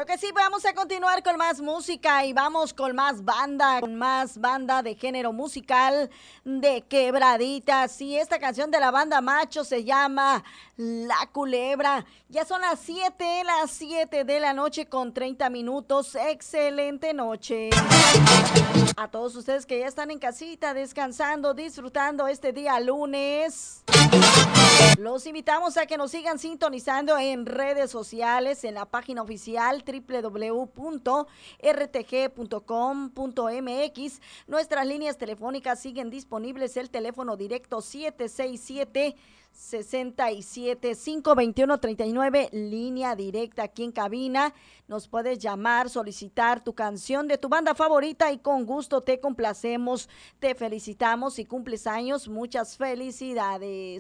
Claro que sí, vamos a continuar con más música y vamos con más banda de género musical de quebraditas. Y esta canción de la banda Macho se llama La Culebra. Ya son las 7 de la noche con 30 minutos. Excelente noche. A todos ustedes que ya están en casita, descansando, disfrutando este día lunes. Los invitamos a que nos sigan sintonizando en redes sociales, en la página oficial www.rtg.com.mx. Nuestras líneas telefónicas siguen disponibles, el teléfono directo 767 6752139, línea directa aquí en cabina. Nos puedes llamar, solicitar tu canción de tu banda favorita y con gusto te complacemos, te felicitamos y cumples años. Muchas felicidades.